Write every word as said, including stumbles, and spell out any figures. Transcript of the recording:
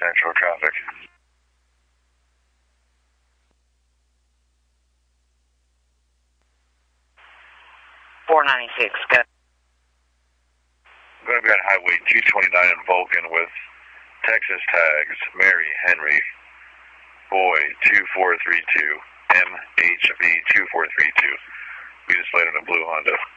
Central traffic. four ninety-six, got. I'm going to be on Highway two twenty-nine in Vulcan with Texas tags, Mary, Henry, Boy, two four three two, M H V two four three two. We just landed in a blue Honda.